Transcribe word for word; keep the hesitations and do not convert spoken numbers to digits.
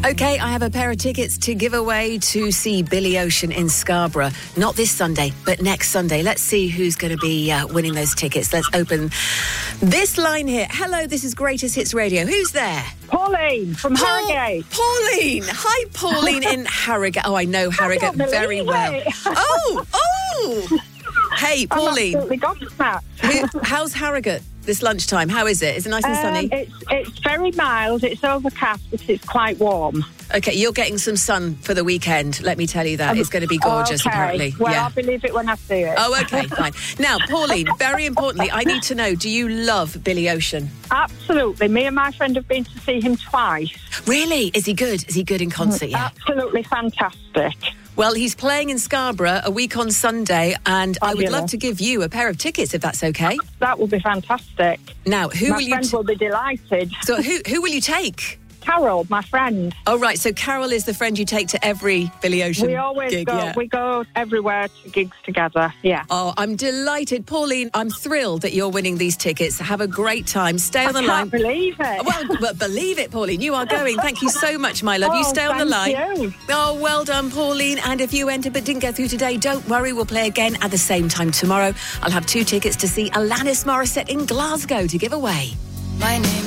OK, I have a pair of tickets to give away to see Billy Ocean in Scarborough. Not this Sunday, but next Sunday. Let's see who's going to be uh, winning those tickets. Let's open this line here. Hello, this is Greatest Hits Radio. Who's there? Pauline from Paul- Harrogate. Pauline. Hi, Pauline in Harrogate. Oh, I know Harrogate I don't very believe well. it. Oh, oh. Hey, Pauline. I'm absolutely gobsmacked. Who, how's Harrogate this lunchtime? How is it? Is it nice and sunny? Um, it's, it's very mild. It's overcast, but it's quite warm. OK, you're getting some sun for the weekend. Let me tell you that. Um, it's going to be gorgeous, okay. apparently. Well, yeah. I'll believe it when I see it. Oh, OK, fine. Now, Pauline, very importantly, I need to know, do you love Billy Ocean? Absolutely. Me and my friend have been to see him twice. Really? Is he good? Is he good in concert? Yeah. Absolutely fantastic. Well, he's playing in Scarborough a week on Sunday, and I would love to give you a pair of tickets, if that's OK. That would be fantastic. Now, who my will you... friend T- will be delighted. so who, who will you take? Carol, my friend. Oh, right. So Carol is the friend you take to every Billy Ocean We always gig, go. yeah. We go everywhere to gigs together. Yeah. Oh, I'm delighted. Pauline, I'm thrilled that you're winning these tickets. Have a great time. Stay on the I line. can't believe it. Well, but believe it, Pauline. You are going. Thank you so much, my love. Oh, you stay on the line. thank you. Oh, well done, Pauline. And if you entered but didn't get through today, don't worry. We'll play again at the same time tomorrow. I'll have two tickets to see Alanis Morissette in Glasgow to give away. My name